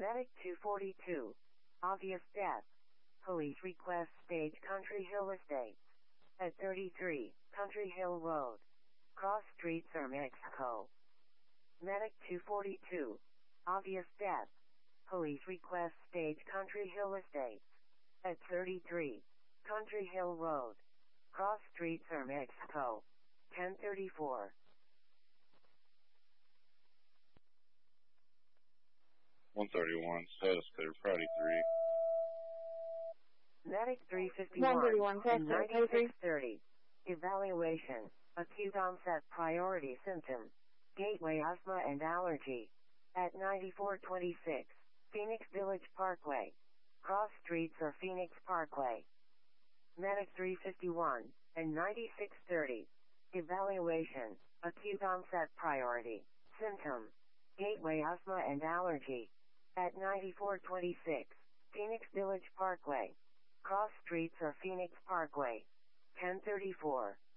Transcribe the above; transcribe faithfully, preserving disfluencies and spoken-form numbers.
Medic two forty-two. Obvious death. Police request stage Country Hill Estates. At thirty-three, Country Hill Road. Cross Street, Sir Mexico. Medic two forty-two. Obvious death. Police request stage Country Hill Estates. At thirty-three, Country Hill Road. Cross Street, Sir Mexico. ten thirty-four. one thirty-one, status clear, Friday three. Medic three fifty-one and ninety-six thirty. Evaluation. Acute onset priority symptom. Gateway asthma and allergy. At ninety-four twenty-six. Phoenix Village Parkway. Cross streets or Phoenix Parkway. Medic three fifty-one and ninety-six thirty. Evaluation. Acute onset priority symptom. Gateway asthma and allergy. At ninety-four twenty-six. Phoenix Village Parkway. Cross streets or Phoenix Parkway. ten thirty-four.